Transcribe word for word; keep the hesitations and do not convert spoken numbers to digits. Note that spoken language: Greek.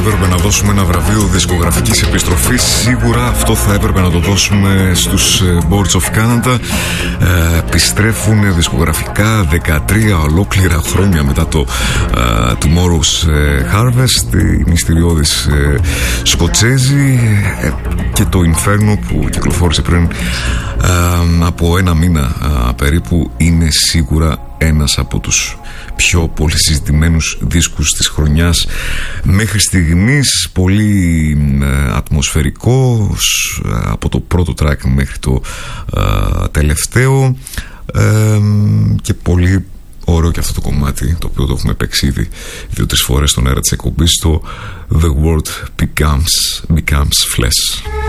έπρεπε να δώσουμε ένα βραβείο δισκογραφικής επιστροφής, σίγουρα αυτό θα έπρεπε να το δώσουμε στους Boards of Canada. ε, Επιστρέφουν δισκογραφικά δεκατρία ολόκληρα χρόνια μετά το uh, Tomorrow's Harvest, οι μυστηριώδεις ε, Σκοτσέζοι, ε, και το Inferno που κυκλοφόρησε πριν ε, από ένα μήνα ε, περίπου είναι σίγουρα ένας από τους πιο πολύ συζητημένους δίσκους της χρονιάς μέχρι στιγμής. Πολύ ε, ατμοσφαιρικός, ε, από το πρώτο track μέχρι το ε, τελευταίο, ε, και πολύ ωραίο και αυτό το κομμάτι, το οποίο το έχουμε παίξει ήδη δύο-τρεις φορές στον αέρα της εκπομπής, το The World Becomes, becomes Flesh.